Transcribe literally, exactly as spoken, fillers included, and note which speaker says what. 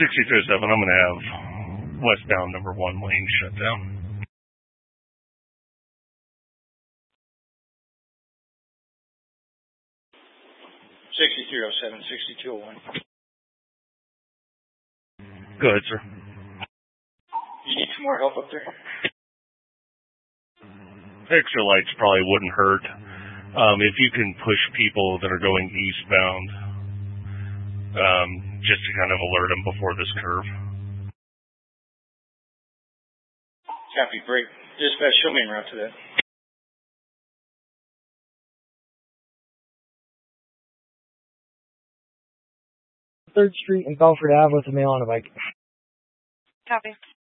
Speaker 1: sixty-three oh seven, I'm going to have westbound number one lane shut down.
Speaker 2: sixty-three oh seven, sixty-two oh one.
Speaker 1: Go ahead, sir.
Speaker 2: You need some more help up there?
Speaker 1: Extra lights probably wouldn't hurt. Um, if you can push people that are going eastbound, um, just to kind of alert them before this curve.
Speaker 2: Copy, break. Dispatch, show me en route to that.
Speaker 3: third Street and Belford Ave with a male on a bike.
Speaker 4: Copy.